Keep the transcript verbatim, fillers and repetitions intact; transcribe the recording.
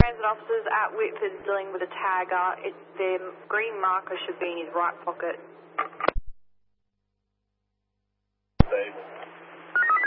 transit officers at Whitford dealing with a tagger. It, the green marker should be in his right pocket.